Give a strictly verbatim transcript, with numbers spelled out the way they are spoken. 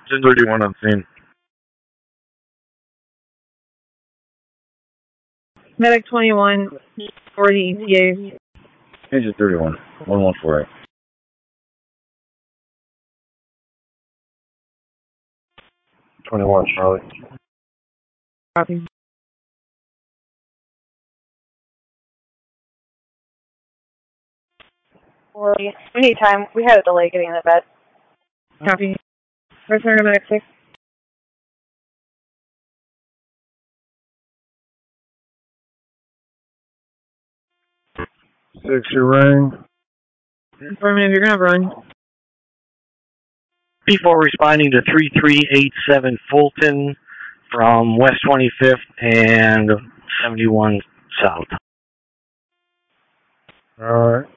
ten thirty-one on scene. Medic twenty-one for the E T A. Engine thirty-one, one one four eight. twenty-one, Charlie. Copy. We need time. We had a delay getting in bed. Copy. Return to Medic six. Six, you're running. Affirmative, you're going to run. P four responding to three three eight seven Fulton from West twenty-fifth and seventy-one South. All right.